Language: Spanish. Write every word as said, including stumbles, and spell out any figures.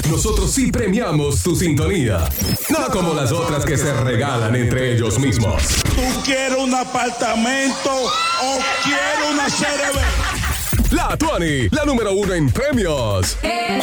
nosotros sí premiamos tu sintonía. No como las otras que se regalan entre ellos mismos. ¿Tú quieres un apartamento o quieres una C R B? La Tuani, la número uno en premios. El